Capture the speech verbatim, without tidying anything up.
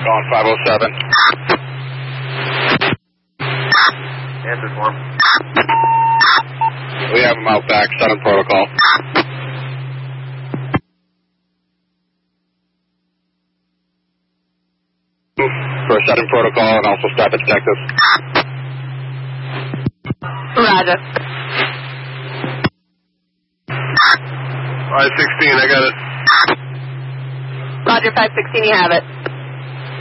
Calling five oh seven. Answer for him. We have him out back, seven protocol. For seven protocol and also stop at detectives. Roger. five sixteen, I got it. Roger, five sixteen, you have it.